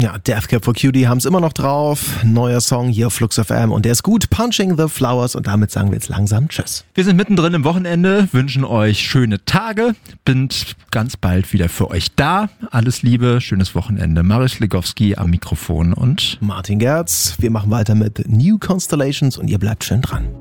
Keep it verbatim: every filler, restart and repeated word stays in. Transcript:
Ja, Death Cab for Cutie haben es immer noch drauf. Neuer Song hier auf Flux F M und der ist gut. Punching the Flowers und damit sagen wir jetzt langsam Tschüss. Wir sind mittendrin im Wochenende, wünschen euch schöne Tage, sind ganz bald wieder für euch da. Alles Liebe, schönes Wochenende. Marius Legowski am Mikrofon und Martin Gerz. Wir machen weiter mit New Constellations und ihr bleibt schön dran.